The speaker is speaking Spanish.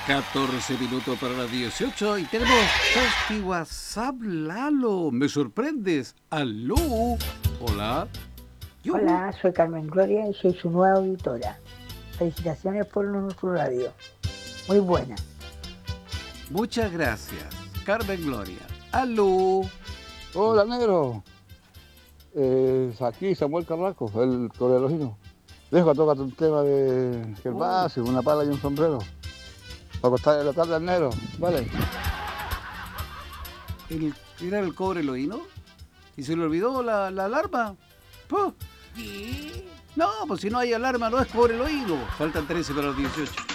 14 minutos para las 18 y tenemos Tosti WhatsApp, Lalo. Me sorprendes. Aló. Hola. Yuhu. Hola, soy Carmen Gloria y soy su nueva auditora. Felicitaciones por nuestro radio. Muy buena. Muchas gracias, Carmen Gloria. Aló. Hola, negro. Aquí Samuel Carrasco, el coreologino. Dejo, tócate un tema de que el básico, una pala y un sombrero. Para acostar la tarde al negro, ¿vale? ¿Era el cobre loíno? ¿Y se le olvidó la alarma? ¡Puh! No, pues si no hay alarma no es cobre loíno. Faltan 13 para los 18.